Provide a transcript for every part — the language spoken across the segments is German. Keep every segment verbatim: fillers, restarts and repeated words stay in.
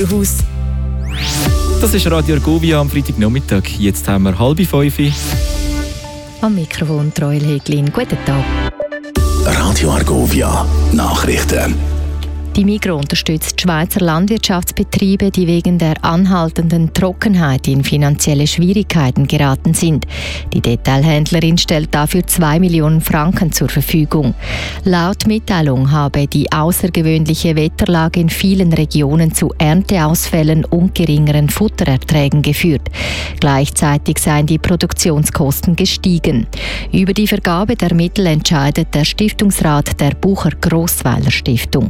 Haus. Das ist Radio Argovia am Freitagnachmittag. Jetzt haben wir halb fünf. Am Mikrofon Troil Heglin. Guten Tag. Radio Argovia Nachrichten. Die Migros unterstützt die Schweizer Landwirtschaftsbetriebe, die wegen der anhaltenden Trockenheit in finanzielle Schwierigkeiten geraten sind. Die Detailhändlerin stellt dafür zwei Millionen Franken zur Verfügung. Laut Mitteilung habe die außergewöhnliche Wetterlage in vielen Regionen zu Ernteausfällen und geringeren Futtererträgen geführt. Gleichzeitig seien die Produktionskosten gestiegen. Über die Vergabe der Mittel entscheidet der Stiftungsrat der Bucher-Grossweiler Stiftung.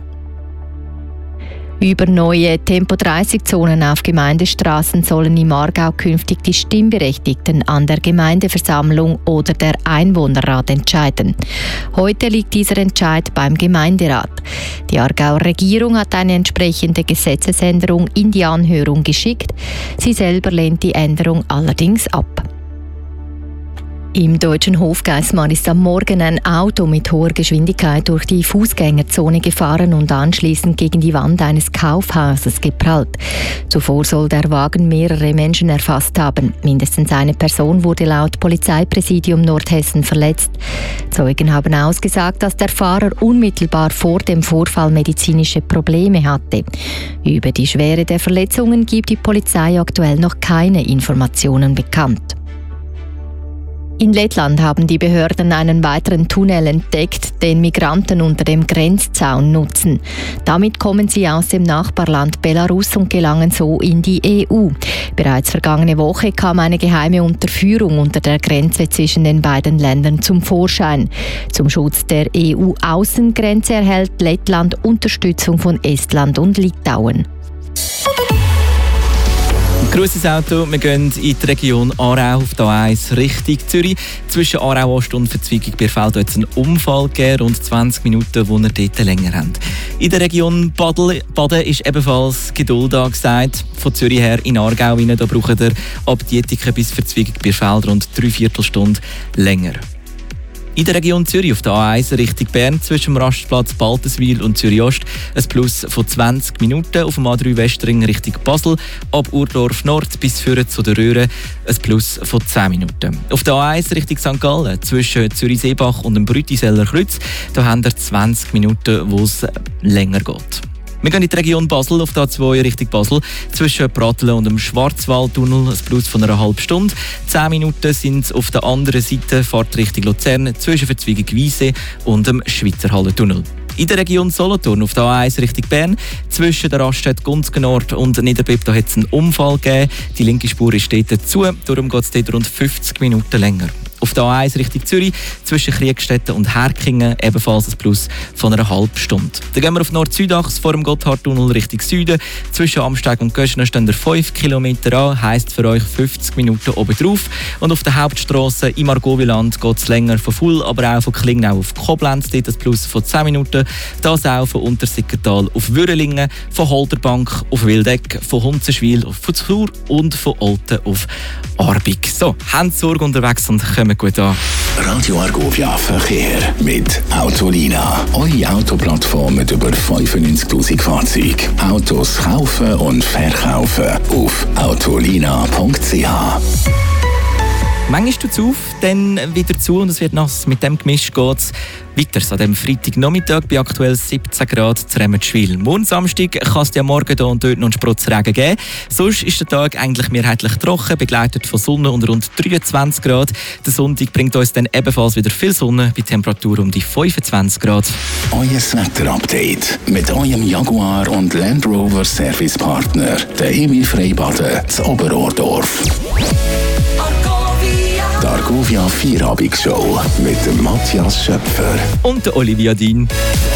Über neue Tempo dreißig Zonen auf Gemeindestraßen sollen im Aargau künftig die Stimmberechtigten an der Gemeindeversammlung oder der Einwohnerrat entscheiden. Heute liegt dieser Entscheid beim Gemeinderat. Die Aargauer Regierung hat eine entsprechende Gesetzesänderung in die Anhörung geschickt. Sie selber lehnt die Änderung allerdings ab. Im deutschen Hofgeismar ist am Morgen ein Auto mit hoher Geschwindigkeit durch die Fußgängerzone gefahren und anschließend gegen die Wand eines Kaufhauses geprallt. Zuvor soll der Wagen mehrere Menschen erfasst haben. Mindestens eine Person wurde laut Polizeipräsidium Nordhessen verletzt. Zeugen haben ausgesagt, dass der Fahrer unmittelbar vor dem Vorfall medizinische Probleme hatte. Über die Schwere der Verletzungen gibt die Polizei aktuell noch keine Informationen bekannt. In Lettland haben die Behörden einen weiteren Tunnel entdeckt, den Migranten unter dem Grenzzaun nutzen. Damit kommen sie aus dem Nachbarland Belarus und gelangen so in die E U. Bereits vergangene Woche kam eine geheime Unterführung unter der Grenze zwischen den beiden Ländern zum Vorschein. Zum Schutz der E U-Außengrenze erhält Lettland Unterstützung von Estland und Litauen. Grosses Auto, wir gehen in die Region Aarau auf der A eins Richtung Zürich. Zwischen Aarau Ost und Verzweigung Bierfeld hat es einen Unfall gegeben, rund zwanzig Minuten, wo wir dort länger haben. In der Region Badel, Baden ist ebenfalls Geduld angesagt. Von Zürich her in Aargau rein, da braucht ihr ab Dietiken bis Verzweigung Bierfeld rund drei Viertelstunde länger. In der Region Zürich auf der A eins Richtung Bern zwischen dem Rastplatz Baltenswil und Zürich Ost ein Plus von zwanzig Minuten. Auf dem A drei Westring Richtung Basel ab Urdorf Nord bis führen zu der Röhre ein Plus von zehn Minuten. Auf der A eins Richtung Sankt Gallen zwischen Zürich-Seebach und dem Brütiseller Kreuz da haben wir zwanzig Minuten, wo es länger geht. Wir gehen in die Region Basel auf der A zwei Richtung Basel. Zwischen Pratteln und dem Schwarzwaldtunnel ein Plus von einer halben Stunde. Zehn Minuten sind es auf der anderen Seite, Fahrt Richtung Luzern, zwischen Verzweigung Wiese und dem Schweizerhallentunnel. In der Region Solothurn auf der A eins Richtung Bern, zwischen der Raststätte Gunzgen-Nord und Niederbipp, da hat es einen Unfall gegeben. Die linke Spur ist dort zu, darum geht es dort rund fünfzig Minuten länger. Auf der A eins Richtung Zürich, zwischen Kriegstetten und Herkingen, ebenfalls ein Plus von einer halben Stunde. Dann gehen wir auf Nord-Südachs vor dem Gotthardtunnel Richtung Süden. Zwischen Amsteg und Göschner stehen wir fünf Kilometer an, heisst für euch fünfzig Minuten oben drauf. Und auf der Hauptstrasse im Argovieland geht es länger von Full, aber auch von Klingnau auf Koblenz, dort ein Plus von zehn Minuten. Das auch von Untersiggenthal auf Würrelingen, von Holderbank auf Wildeck, von Hunzenschwil auf Fuzur und von Olten auf Arbig. So, habt Sorge unterwegs und kommen gut an. Radio Argovia Verkehr mit Autolina. Eure Autoplattform mit über fünfundneunzigtausend Fahrzeugen. Autos kaufen und verkaufen auf autolina punkt c h. Manchmal tut es auf, dann wieder zu und es wird nass. Mit dem Gemisch geht es weiter. An diesem Freitagnachmittag bei aktuell siebzehn Grad zu Remetschwil. Morgen Samstag kann es ja morgen hier und dort noch einen Sprotzregen geben. Sonst ist der Tag eigentlich mehrheitlich trocken, begleitet von Sonne und rund dreiundzwanzig Grad. Der Sonntag bringt uns dann ebenfalls wieder viel Sonne bei Temperatur um die fünfundzwanzig Grad. Euer Wetterupdate mit eurem Jaguar und Land Rover Servicepartner, der Emil Freibaden zu Oberordorf. Die Argovia Vierabendshow mit dem Matthias Schöpfer und der Olivia Dien.